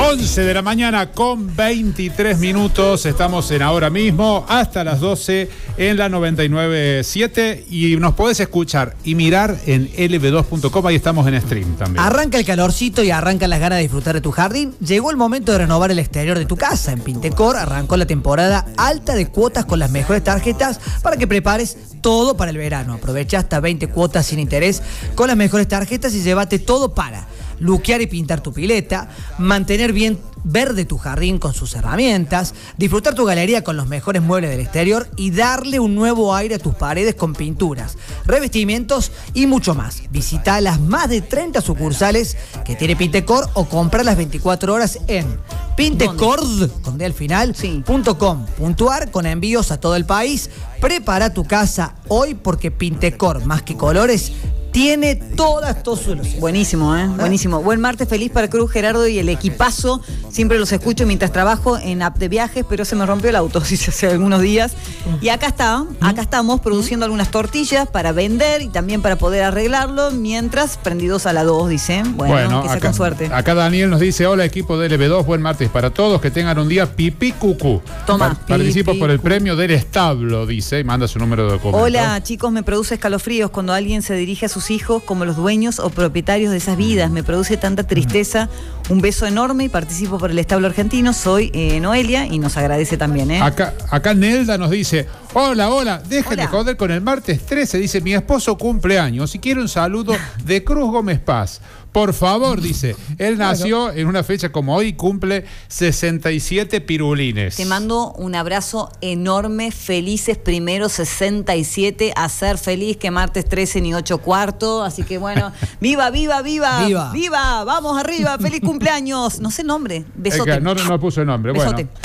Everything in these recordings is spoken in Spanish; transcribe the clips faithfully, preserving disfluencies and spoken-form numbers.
once de la mañana con veintitrés minutos. Estamos en ahora mismo hasta las doce en la noventa y nueve punto siete y nos podés escuchar y mirar en L B dos punto com. Ahí estamos en stream también. Arranca el calorcito y arrancan las ganas de disfrutar de tu jardín. Llegó el momento de renovar el exterior de tu casa. En Pintecor arrancó la temporada alta de cuotas con las mejores tarjetas para que prepares todo para el verano. Aprovecha hasta veinte cuotas sin interés con las mejores tarjetas y llévate todo para luquear y pintar tu pileta, mantener bien verde tu jardín con sus herramientas, disfrutar tu galería con los mejores muebles del exterior y darle un nuevo aire a tus paredes con pinturas, revestimientos y mucho más. Visita las más de treinta sucursales que tiene Pintecor o compra las veinticuatro horas en Pintecor, con D al final, sí. .com punto ar con envíos a todo el país. Prepara tu casa hoy porque Pintecor, más que colores, tiene todas, todas soluciones. Buenísimo, ¿eh? Buenísimo. Buen martes feliz para Cruz, Gerardo y el equipazo. Siempre los escucho mientras trabajo en app de viajes, pero se me rompió el auto hace algunos días. Y acá está, acá estamos produciendo algunas tortillas para vender y también para poder arreglarlo, mientras prendidos a la dos, dicen. Bueno, bueno que sea con suerte. Acá Daniel nos dice, hola equipo de L B dos, buen martes para todos, que tengan un día pipí cucú. Toma. Pa participo por el premio del establo, dice, y manda su número de documento. Hola chicos, me produce escalofríos cuando alguien se dirige a sus hijos como los dueños o propietarios de esas vidas. Me produce tanta tristeza. Un beso enorme y participo por el establo argentino. Soy eh, Noelia y nos agradece también. ¿eh? Acá, acá Nelda nos dice, hola, hola, dejen hola. de joder con el martes trece. Dice, mi esposo cumple años y quiere un saludo de Cruz Gómez Paz. Por favor, dice, él nació en una fecha como hoy, cumple sesenta y siete pirulines. Te mando un abrazo enorme, felices primeros sesenta y siete, a ser feliz, que martes trece ni ocho cuarto, así que bueno, viva, viva, viva, viva, viva, vamos arriba, feliz cumpleaños. No sé el nombre, besote. Eh, no, no, no puso el nombre, besote. Bueno,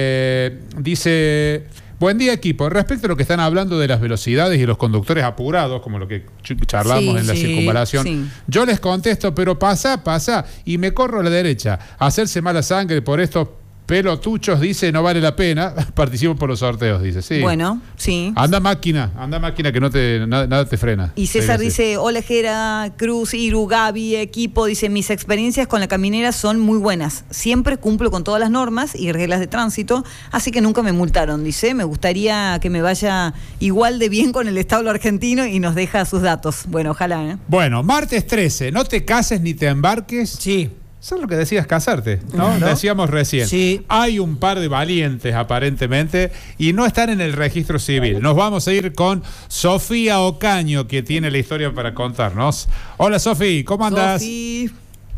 eh, dice... Buen día equipo, respecto a lo que están hablando de las velocidades y los conductores apurados, como lo que charlamos sí, en la sí, circunvalación, sí. Yo les contesto, pero pasa, pasa, y me corro a la derecha. Hacerse mala sangre por estos pelotuchos, dice, no vale la pena. Participo por los sorteos, dice, sí. Bueno, sí. Anda máquina, anda máquina que no te, nada, nada te frena. Y César sí, dice, hola Gera, Cruz, Iru, Gaby, equipo, dice, mis experiencias con la caminera son muy buenas. Siempre cumplo con todas las normas y reglas de tránsito, así que nunca me multaron, dice. Me gustaría que me vaya igual de bien con el establo argentino y nos deja sus datos. Bueno, ojalá, ¿eh? Bueno, martes trece, no te cases ni te embarques. Sí. Eso es lo que decías, casarte, ¿no? ¿no? Decíamos recién. Sí. Hay un par de valientes, aparentemente, y no están en el registro civil. Nos vamos a ir con Sofía Ocaño, que tiene la historia para contarnos. Hola, Sofía, ¿cómo andás? Sofía.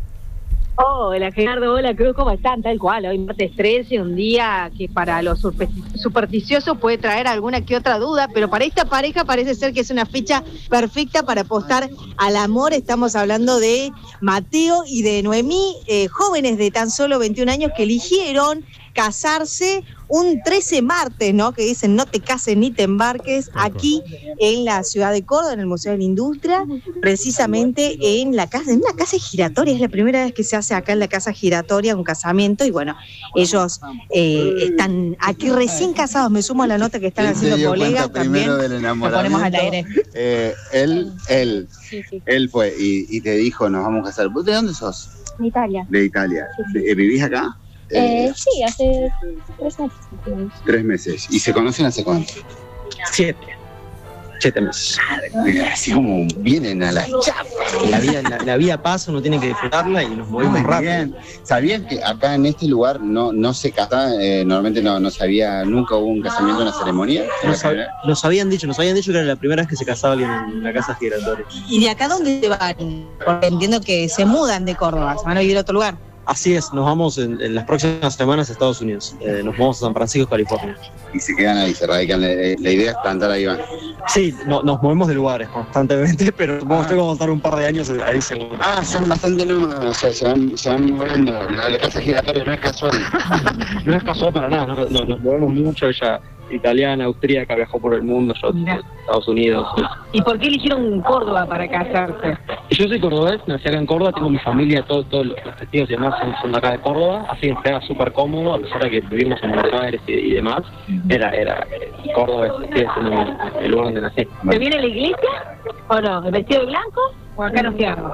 Hola Gerardo, hola Cruz, ¿cómo están? Tal cual, hoy martes trece, un día que para los supersticiosos puede traer alguna que otra duda, pero para esta pareja parece ser que es una fecha perfecta para apostar al amor. Estamos hablando de Mateo y de Noemí, eh, jóvenes de tan solo veintiún años que eligieron casarse un trece martes, ¿no? Que dicen no te cases ni te embarques, aquí en la ciudad de Córdoba, en el Museo de la Industria, precisamente en la casa, en una casa giratoria. Es la primera vez que se hace acá en la casa giratoria un casamiento y bueno, ellos eh, están aquí recién casados. Me sumo a la nota que están haciendo colegas también. Lo ponemos al aire. Eh, él, él, sí, sí. él fue y, y te dijo nos vamos a casar. ¿Vos de dónde sos? De Italia. De Italia. Sí, sí. ¿Vivís acá? Eh, eh, sí, hace tres meses. Tres meses. ¿Y se conocen hace cuánto? Siete. Siete meses. Así como vienen a las chapas. La vida, la, la vida pasa, uno tiene que disfrutarla y nos movemos Muy rápido. Bien. ¿Sabían que acá en este lugar no, no se casa? Eh, normalmente no, no sabía, nunca hubo un casamiento, una ceremonia. Nos, sab, nos habían dicho, nos habían dicho que era la primera vez que se casaba alguien en la casa giratoria. ¿Y de acá dónde se van? Porque entiendo que se mudan de Córdoba, se van a vivir a otro lugar. Así es, nos vamos en, en las próximas semanas a Estados Unidos. Eh, nos vamos a San Francisco, California. Y se quedan ahí, se radican. La, la idea es plantar ahí, van. Sí, no, nos movemos de lugares constantemente, pero supongo que vamos a estar un par de años ahí seguro. Ah, son bastante nuevos, o sea, se van, se van moviendo. La, la casa giratoria no es casual. No es casual para nada, no, no, nos movemos mucho. Ella italiana, austríaca, viajó por el mundo, yo a Estados Unidos. ¿Y por qué eligieron Córdoba para casarse? Yo soy cordobés, nací acá en Córdoba, tengo mi familia, todos todo los testigos y demás son, son de acá de Córdoba, así que era súper cómodo, a pesar de que vivimos en Buenos Aires y, y demás, era, era Córdoba, sigue siendo el lugar donde nací. ¿Se viene a la iglesia o no? ¿El vestido de blanco? O acá nos quedamos.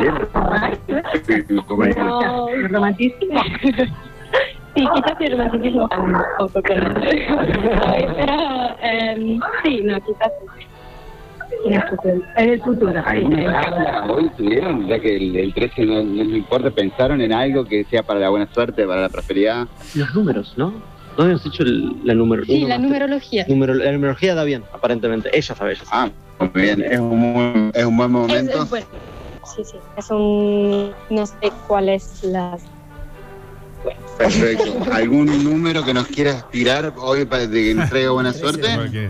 No, romanticismo. Sí, quizás el romanticismo un poco, pero, pero eh, sí, no, quizás en el futuro. En el futuro. ¿Alguna hoy tuvieron, ya que el, el trece no, no importa, pensaron en algo que sea para la buena suerte, para la prosperidad? Los números, ¿no? No habíamos hecho el, la numerología. Sí, la numerología. Numero, la numerología da bien, aparentemente. Ella sabe, ella sabe. Ah, muy bien. Es un, muy, es un buen momento. Es, es bueno. Sí, sí. Es un... No sé cuál es la... Bueno. Perfecto. ¿Algún número que nos quieras tirar hoy para que nos traiga buena suerte?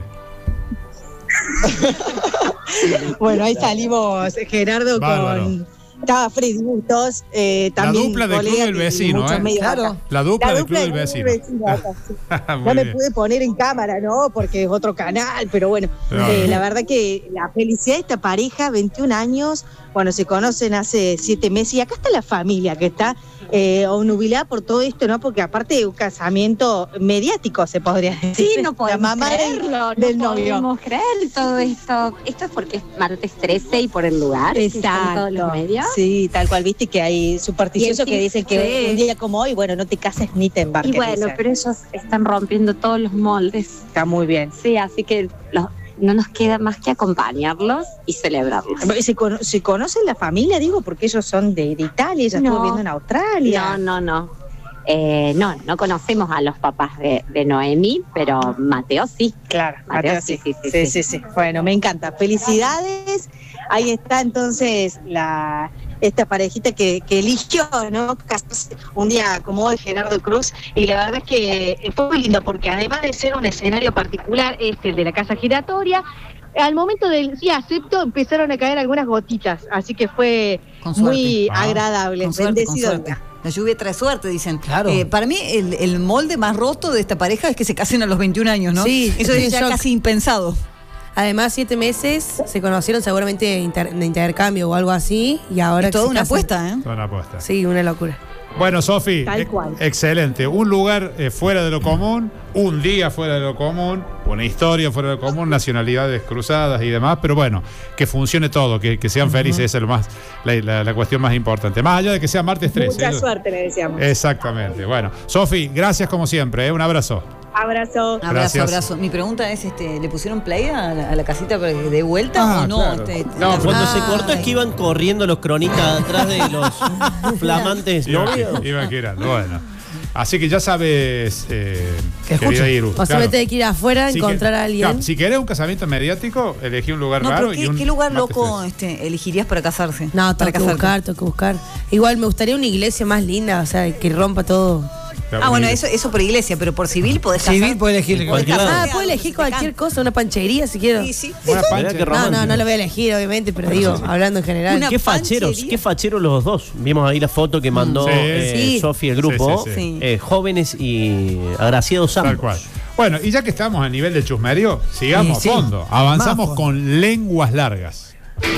Bueno, ahí salimos, Gerardo, Bárbaro. con... Estaba Freddy Bustos, eh, también la dupla del Club del Vecino, ¿eh? Claro. La dupla La del dupla Club del del Vecino. acá, sí. No me pude poner en cámara, ¿no? Porque es otro canal, pero bueno, No. eh, la verdad que la felicidad de esta pareja, veintiún años, bueno, se conocen hace siete meses y acá está la familia que está eh, obnubilada por todo esto, ¿no? Porque aparte de un casamiento mediático, se podría decir. Sí, no podemos la mamá creerlo, del, del no novio. podemos creer todo esto. Esto es porque es martes trece y por el lugar. que están Exacto. todos los medios. Sí, tal cual, viste que hay supersticiosos Y que el- dicen que sí. un día como hoy, bueno, no te cases ni te embarques. Y bueno, dicen. pero ellos están rompiendo todos los moldes. Está muy bien. Sí, así que los- no nos queda más que acompañarlos y celebrarlos. ¿Se, cono- ¿Se conocen la familia, digo? Porque ellos son de, de Italia, ella No. estuvo viviendo en Australia. No, no, no. Eh, no, no conocemos a los papás de, de Noemí, pero Mateo sí. Claro, Mateo, Mateo, sí, sí, sí, sí, sí, sí, sí. Bueno, me encanta. Felicidades. Ahí está entonces la esta parejita que, que eligió, ¿no? Casarse un día como hoy, Gerardo Cruz, y la verdad es que fue muy lindo porque además de ser un escenario particular, este, el de la casa giratoria, al momento del sí acepto empezaron a caer algunas gotitas, así que fue Con suerte. muy Ah. agradable, Con suerte, con bendecido. suerte. La lluvia trae suerte, dicen. Claro. Eh, para mí, el, el molde más roto de esta pareja es que se casen a los veintiún años, ¿no? Sí, Eso estoy es ya en shock. casi impensado. Además, siete meses se conocieron seguramente de, inter- de intercambio o algo así. Y ahora Es que toda se una casan- apuesta, ¿eh? Toda una apuesta. Sí, una locura. Bueno, Sofi, Tal ex- cual. excelente. Un lugar eh, fuera de lo común, un día fuera de lo común, una historia fuera de lo común, nacionalidades cruzadas y demás, pero bueno, que funcione todo, que, que sean felices, esa es lo más, la, la- la cuestión más importante. Más allá de que sea martes trece. Mucha ¿eh? suerte, le deseamos. Exactamente. Bueno, Sofi, gracias como siempre, ¿eh? Un abrazo. Abrazo. Abrazo, Gracias. abrazo. Mi pregunta es, este, ¿le pusieron play a la, a la casita para que de vuelta Ah, o no? claro. Este, No, este, Cuando ah, se cortó es que iban corriendo los cronistas atrás de los flamantes Iba, novios. iba girando, bueno. Así que ya sabes, eh, Que querida escuchen. Iru. O sea, claro. me tenés que ir afuera, Si encontrar que- a alguien. claro, si querés un casamiento mediático, elegí un lugar No, raro. pero y ¿qué, un qué lugar martes loco trece. este, elegirías para casarse? No, para tengo que casarte. buscar, tengo que buscar. Igual me gustaría una iglesia más linda, o sea, que rompa todo. Ah, bueno, eso, eso por iglesia, pero por civil podés casar. Civil puede elegir. Podés Cualquier casarte Ah, a puedo lo que elegir se te cualquier cante. cosa, una panchería si quiero. Sí, sí. Una Mirá pancha. qué No, no, romántico. no lo voy a elegir, obviamente, pero digo, hablando en general. Una Qué facheros, panchería. qué facheros los dos. Vimos ahí la foto que mandó Sí. eh, Sí. Sofi, el grupo. Sí, sí, sí. Eh, jóvenes y agraciados ambos. Tal cual. Bueno, y ya que estamos a nivel de chusmerío, sigamos Sí, sí. a fondo. Avanzamos Más con lenguas largas.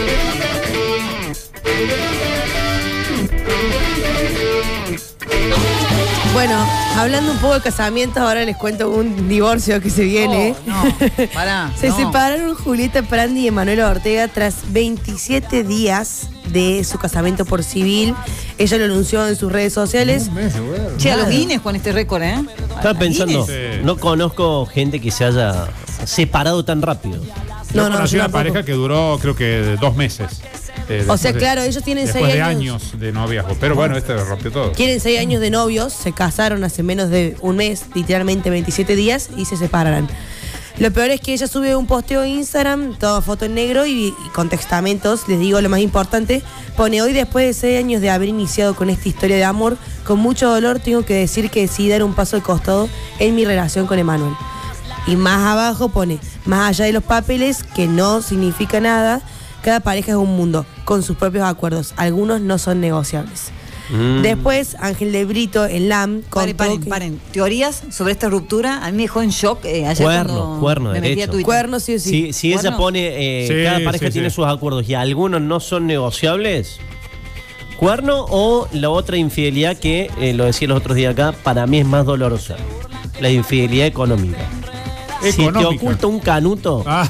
Bueno, hablando un poco de casamientos, ahora les cuento un divorcio que se viene. Oh, no, pará. Se no. separaron Julieta Prandi y Emanuela Ortega tras veintisiete días de su casamiento por civil. Ella lo anunció en sus redes sociales. Che, a los Guinness con este récord, ¿eh? Estaba pensando, Guinness. Sí. no conozco gente que se haya separado tan rápido. Yo No, no, conocí yo una tampoco. pareja que duró, creo que dos meses. Eh, O sea, después de- claro, ellos tienen después seis de años. años de noviazgo. Pero bueno, este rompió todo. Quieren seis años de novios, se casaron hace menos de un mes, literalmente veintisiete días, y se separarán. Lo peor es que ella sube un posteo en Instagram, toda foto en negro y, y con textamentos. Les digo lo más importante, pone: hoy, después de seis años de haber iniciado con esta historia de amor, con mucho dolor tengo que decir que decidí dar un paso al costado en mi relación con Emanuel. Y más abajo pone: más allá de los papeles, que no significa nada, cada pareja es un mundo, con sus propios acuerdos. Algunos no son negociables. Mm. Después, Ángel de Brito en L A M Paren, contó paren, que- paren. Teorías sobre esta ruptura, a mí me dejó en shock eh, ayer Cuerno, cuando cuerno, me metí a derecho. Twitter. Cuernos, sí o sí. Si, si ella ¿Cuerno? pone, eh, Sí, cada pareja sí, tiene sí. sus acuerdos y algunos no son negociables, cuerno. O la otra infidelidad que, eh, lo decía los otros días acá, para mí es más dolorosa, la infidelidad económica. Si te Económica. oculta un canuto, Ah,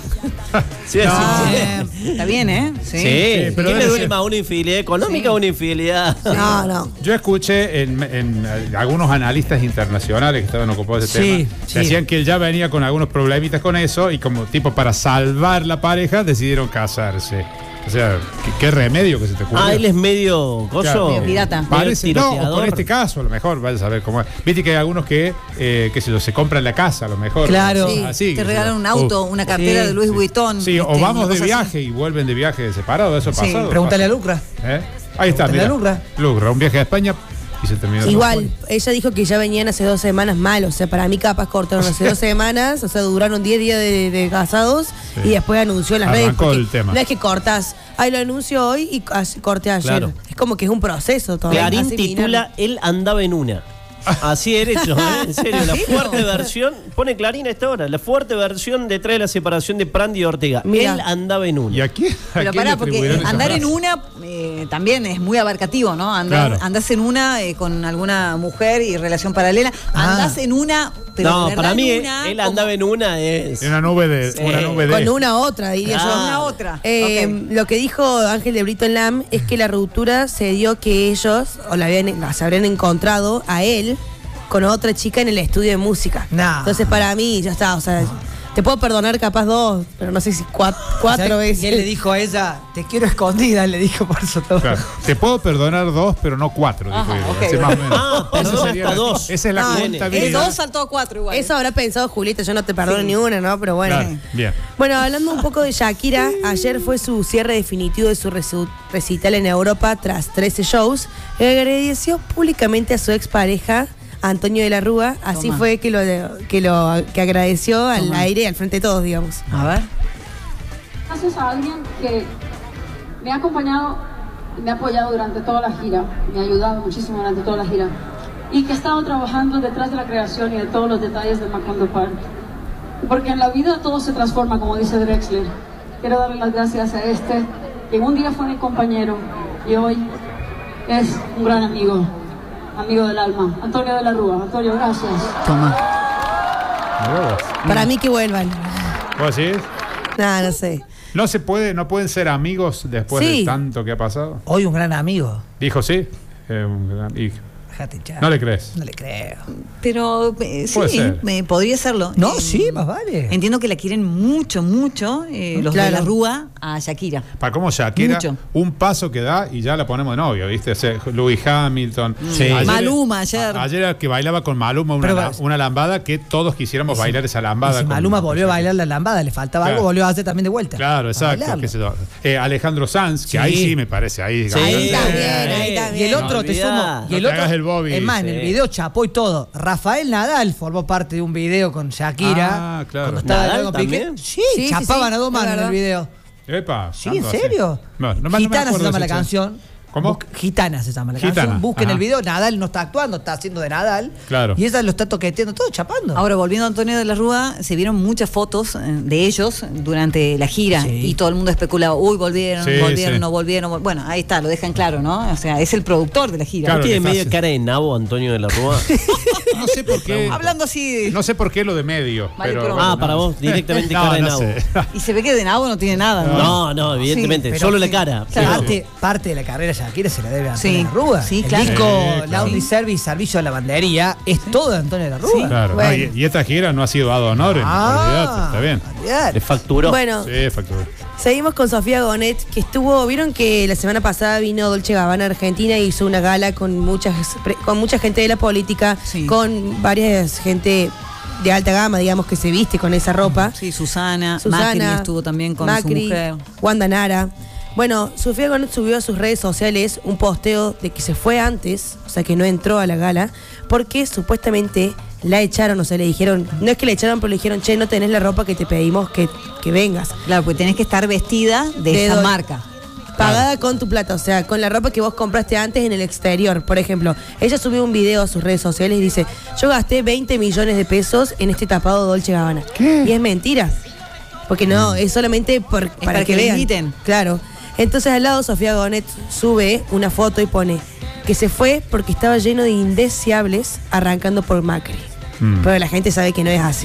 Sí, No, sí, eh, está bien, ¿eh? Sí, Sí, pero ¿qué le debe duele ser- más, una infidelidad económica o una infidelidad? No, no. Yo escuché en, en, eh, algunos analistas internacionales que estaban ocupados de ese Sí, tema, sí. decían que él ya venía con algunos problemitas con eso y como tipo para salvar la pareja decidieron casarse. O sea, ¿qué, qué remedio que se te ocurrió? Ah, él es medio coso. Claro. Medio pirata. Parece, Medio no, o tiroteador. con este caso, a lo mejor, vaya a saber cómo es. Viste que hay algunos que, eh, qué sé yo, se compran la casa, a lo mejor. Claro. Sí, Así, te qué sé regalan yo. un auto, O- una cartera Sí, de Louis sí. Vuitton. Sí, o este, vamos una de cosa viaje así. y vuelven de viaje separado, eso ha Sí, pasado. Pregúntale a Lucra. ¿Eh? Ahí está, Pregúntale mira. a Lucra. Lucra, un viaje a España y se terminó. Igual, ella dijo que ya venían hace dos semanas mal, o sea, para mí capaz cortaron hace dos semanas, o sea, duraron diez días de, de casados Sí. y después anunció en las redes. Arrancó porque el tema. No es que cortas, ay, lo anuncio hoy y as- corté ayer. Claro. Es como que es un proceso todo. Clarín Así titula Él andaba en una. Así derecho, ¿eh? En serio, la fuerte versión, pone Clarín a esta hora, la fuerte versión detrás de la separación de Prandi y Ortega. Mira. Él andaba en una. ¿Y aquí? Pero pará, porque andar en una eh, también es muy abarcativo, ¿no? Andar, Claro. Andás en una eh, con alguna mujer y relación paralela. Ah. Andás en una, pero de no, verdad para mí en una, él como- andaba en una es. En una nube de. Sí. Una nube de. Con una otra, diría Claro. yo. Una otra. Eh, Ok. Lo que dijo Ángel de Brito en Lam es que la ruptura se dio que ellos, o la habían, las habrían encontrado a él con otra chica en el estudio de música. Nah. Entonces para mí ya está, o sea, te puedo perdonar capaz dos, pero no sé si cuat- cuatro ¿Sabes? veces. Y él le dijo a ella, te quiero escondida, le dijo por eso todo. Claro. Te puedo perdonar dos, pero no cuatro, dijo Ajá, ella. ok. Así más o menos. Ah, Esa perdón, sería hasta la- dos. Esa es la Ah, cuenta El vida. dos saltó a cuatro igual. Eso habrá pensado Julieta, yo no te perdono Sí. ni una, ¿no? Pero bueno. Claro, bien. Bueno, hablando un poco de Shakira, ayer fue su cierre definitivo de su resu- recital en Europa tras trece shows. Y agradeció públicamente a su expareja, Antonio de la Rúa. Así Toma. fue que lo, que lo que agradeció al Toma. aire, al frente de todos, digamos. A ver. Gracias a alguien que me ha acompañado y me ha apoyado durante toda la gira, me ha ayudado muchísimo durante toda la gira y que ha estado trabajando detrás de la creación y de todos los detalles de Macondo Park. Porque en la vida todo se transforma, como dice Drexler. Quiero darle las gracias a este, que un día fue mi compañero y hoy es un gran amigo, amigo del alma, Antonio de la Rúa. Antonio, gracias. Toma. Mirá vos. Para mí que vuelvan. ¿Vos decís? Nada, no sé. No se puede, no pueden ser amigos después Sí. de tanto que ha pasado. Hoy un gran amigo. Dijo sí. Eh, un gran- y- Déjate echar. no le crees. No le creo. Pero eh, Puede sí, ser. eh, podría serlo. No, Eh, sí, más vale. Entiendo que la quieren mucho, mucho eh, los Claro. de la Rúa a Shakira. Para cómo Shakira, Mucho. un paso que da y ya la ponemos de novio, ¿viste? O sea, Louis Hamilton. Sí. Maluma ayer. a- ayer era que bailaba con Maluma una, Pero la- va- una lambada que todos quisiéramos bailar esa Y lambada. si con- Maluma volvió a bailar la lambada, le faltaba Claro. algo, volvió a hacer también de vuelta. Claro, A exacto. bailarlo. qué sé yo. Eh, Alejandro Sanz, que Sí. ahí sí me parece. Ahí, Sí. Ahí ganando. también, ahí Eh, también. Y el otro, No te olvidás. sumo. Y el No te otro, hagas el Bobby. es más, en Sí. el video chapó y todo. Rafael Nadal formó parte de un video con Shakira. Ah, claro. Cuando estaba ¿Nadal con Piqué. también? Sí, Sí, sí, chapaban sí, a dos es manos en verdad. el video. Epa, Sí, tanto ¿en así. serio? No, no me- no me Gitana se acuerdo llama la ese chiste. canción. ¿Cómo? Busca- Gitana se llama la Gitana, canción. Busquen ajá. el video. Nadal no está actuando, está haciendo de Nadal. Claro. Y ella lo está toqueteando todo, chapando. Ahora, volviendo a Antonio de la Rúa, se vieron muchas fotos eh, de ellos durante la gira Sí. y todo el mundo especulaba, uy, volvieron, Sí, volvieron, sí. no volvieron. vol-". Bueno, ahí está, lo dejan claro, ¿no? O sea, es el productor de la gira. Claro, ¿No tiene que media fácil. cara de nabo Antonio de la Rúa? No sé por qué. Hablando así, No sé por qué lo de medio. Vale, pero, pero- Ah, bueno, para no. vos, directamente No, cara de no nabo. sé. y se ve que de nabo no tiene nada, ¿no? No, no, evidentemente, pero solo la sí. cara. Claro. pero- Parte, parte de la carrera de Shakira se la debe a Antonio Sí, de la Rúa. sí, el claro. disco Sí, claro. Laundry Sí. Service, Servicio de Lavandería, es todo de Antonio de la Rúa. Sí. Claro, Bueno. no, y, y esta gira no ha sido dado honor, en realidad, está bien. olvidate. Le facturó. Bueno, Sí, factura. seguimos con Sofía Gonet, que estuvo, vieron que la semana pasada vino Dolce Gabbana a Argentina y hizo una gala con muchas, con mucha gente de la política, Sí. con varias gente de alta gama, digamos, que se viste con esa ropa. Sí, Susana, Susana, Macri estuvo también con Macri, su mujer. Wanda Nara. Bueno, Sofía Gonet subió a sus redes sociales un posteo de que se fue antes, o sea que no entró a la gala, porque supuestamente la echaron, o sea, le dijeron, no es que la echaron, pero le dijeron, che, no tenés la ropa que te pedimos que, que vengas. Claro, porque tenés que estar vestida de, De esa Dol- marca. Pagada con tu plata, o sea, con la ropa que vos compraste antes en el exterior. Por ejemplo, ella subió un video a sus redes sociales y dice, yo gasté veinte millones de pesos en este tapado Dolce Gabbana. ¿Qué? Y es mentira. Porque no, es solamente por, para, para que, que le vean. inviten. Claro. Entonces al lado Sofía Gonet sube una foto y pone que se fue porque estaba lleno de indeseables arrancando por Macri. Mm. Pero la gente sabe que no es así.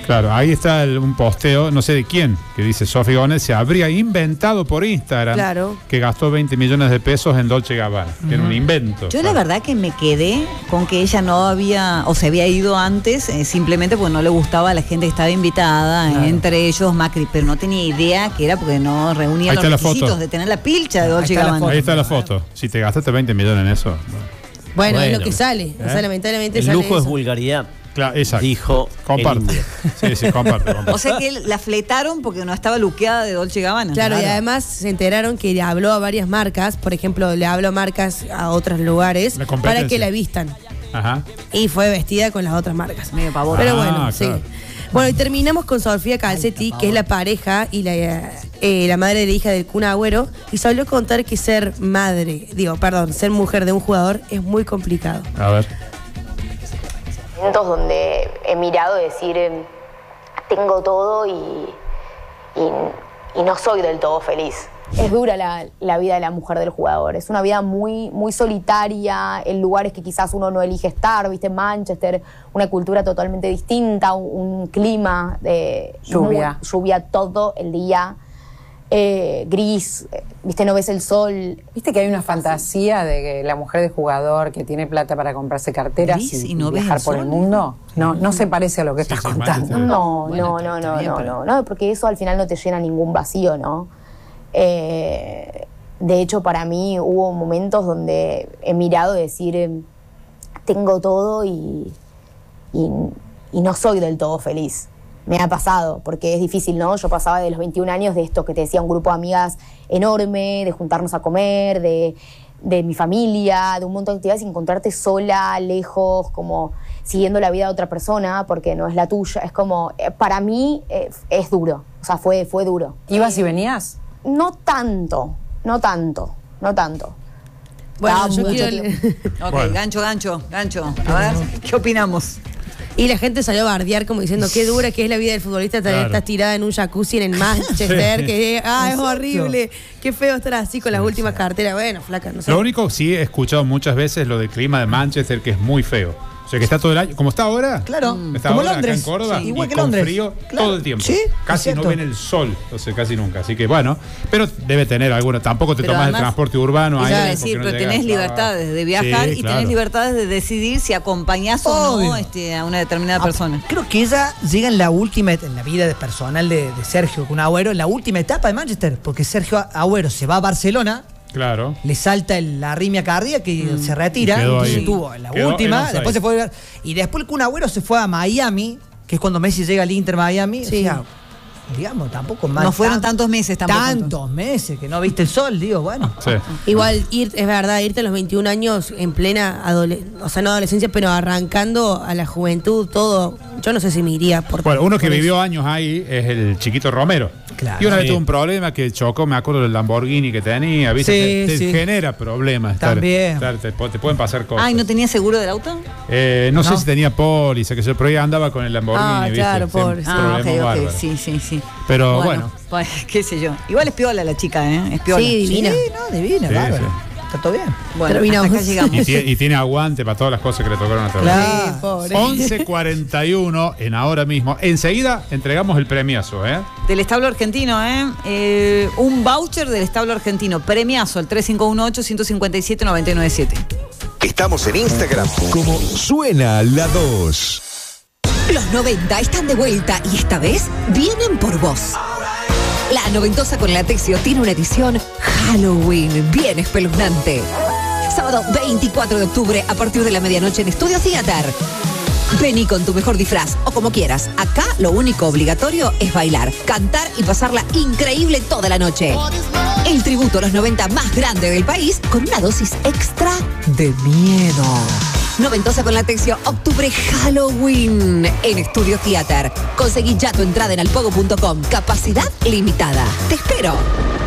Claro, ahí está el, un posteo, no sé de quién, que dice Sofía Gómez se habría inventado por Instagram claro. que gastó veinte millones de pesos en Dolce Gabbana. Uh-huh. Que era un invento. Yo la verdad que me quedé con que ella no había, o se había ido antes, eh, simplemente porque no le gustaba a la gente que estaba invitada, claro. entre ellos Macri, pero no tenía idea que era porque no reunía los requisitos de tener la pilcha de Dolce Gabbana. Ahí está la foto. Si te gastaste veinte millones en eso. Bueno, bueno, es lo que sale. ¿Eh? O sea, lamentablemente el sale lujo eso. Es vulgaridad. Claro, exacto. Dijo. Comparte. Sí, sí, comparte, comparte. O sea que la fletaron porque no estaba luqueada de Dolce Gabbana. Claro, claro, y además se enteraron que le habló a varias marcas, por ejemplo, le habló a marcas a otros lugares para que la vistan. Ajá. Y fue vestida con las otras marcas. Medio pavor. Pero bueno, ah, sí. Claro. Bueno, y terminamos con Sofía Calcetti, que es la pareja y la, eh, la madre de la hija del Kun Agüero, y salió contar que ser madre, digo, perdón, ser mujer de un jugador es muy complicado. A ver. Donde he mirado decir, tengo todo y, y, y no soy del todo feliz. Es dura la, la vida de la mujer del jugador, es una vida muy, muy solitaria, en lugares que quizás uno no elige estar, viste, Manchester, una cultura totalmente distinta, un, un clima de lluvia. Muy, lluvia todo el día. Eh, gris, viste, no ves el sol. Viste que hay una fantasía de que la mujer de jugador que tiene plata para comprarse carteras y, y, no y viajar el por el mundo, no, no se parece a lo que sí, estás contando. No, bueno, no, no, no, bien, no, pero... no, no, porque eso al final no te llena ningún vacío, ¿no? Eh, de hecho, para mí hubo momentos donde he mirado decir, eh, tengo todo y, y, y no soy del todo feliz. Me ha pasado, porque es difícil, ¿no? Yo pasaba de los veintiún años de esto que te decía, un grupo de amigas enorme, de juntarnos a comer, de, de mi familia, de un montón de actividades, y encontrarte sola, lejos, como siguiendo la vida de otra persona, porque no es la tuya. Es como, eh, para mí eh, es duro, o sea, fue, fue duro. ¿Ibas y venías? No tanto, no tanto, no tanto. Bueno, yo quiero... Ok, bueno. gancho, gancho, gancho. A ver, ¿qué opinamos? Y la gente salió a bardear como diciendo qué dura que es la vida del futbolista, claro. Estás tirada en un jacuzzi en el Manchester, sí. que ah, es horrible, qué feo estar así con las sí, últimas sí. carteras. Bueno, flaca, no sé. Lo único sí he escuchado muchas veces lo del clima de Manchester, que es muy feo. O sea, que está todo el año, como está ahora. Claro, está como ahora, Londres. Acá en Córdoba, sí, igual que con Londres. Frío claro. todo el tiempo. Sí, casi no ven el sol, o sea, casi nunca. Así que bueno, pero debe tener alguna. Tampoco te pero tomas además, el transporte urbano. Ahí decir, no pero tenés llegas, libertades de viajar sí, y claro. tenés libertades de decidir si acompañás o no este, a una determinada ah, persona. Creo que ella llega en la última, en la vida personal de, de Sergio Kun Agüero, en la última etapa de Manchester, porque Sergio Agüero se va a Barcelona. Claro. Le salta el, la arritmia cardíaca y mm. se retira. Y se tuvo en la quedó última. Después se fue. Y después el Kun Agüero se fue a Miami, que es cuando Messi llega al Inter Miami. Sí. O sea, digamos, tampoco más. No fueron tan, tantos meses tampoco. Tantos meses que no viste el sol, digo, bueno. Sí. Igual, ir, es verdad, irte a los veintiún años en plena adolescencia, o sea, no adolescencia, pero arrancando a la juventud, todo. Yo no sé si me iría por. Bueno, uno que por vivió años ahí es el Chiquito Romero. Claro. Y una sí. vez tuvo un problema que chocó, me acuerdo del Lamborghini que tenía, ¿viste? Sí, te, te sí. genera problemas. Estar, También. Estar, te, te pueden pasar cosas. Ah, ¿y no tenía seguro del auto? Eh, no, no sé si tenía póliza, que yo, pero ella andaba con el Lamborghini, ah, ¿viste? Claro, por Ah, ok, ok, sí, sí, sí. Pero bueno. bueno. Qué sé yo. Igual es piola la chica, ¿eh? Es piola. Sí, divina. Sí, no, divina, sí, claro. Sí. Está todo bien. Bueno, terminamos. Acá llegamos. Y, tiene, y tiene aguante para todas las cosas que le tocaron hasta ahora. Claro. once cuarenta y uno en ahora mismo. Enseguida entregamos el premiazo, ¿eh? Del establo argentino, ¿eh? eh un voucher del establo argentino. Premiazo al tres cinco uno ocho, uno cinco siete, nueve nueve siete. Estamos en Instagram como Suena la dos. Los noventa están de vuelta y esta vez vienen por vos. La noventosa con Latexio tiene una edición Halloween bien espeluznante. Sábado veinticuatro de octubre a partir de la medianoche en Estudio Theater. Vení con tu mejor disfraz o como quieras. Acá lo único obligatorio es bailar, cantar y pasarla increíble toda la noche. El tributo a los noventa más grande del país con una dosis extra de miedo. Noventosa con Latexio, octubre Halloween en Estudio Theater. Conseguí ya tu entrada en alpogo punto com. Capacidad limitada. Te espero.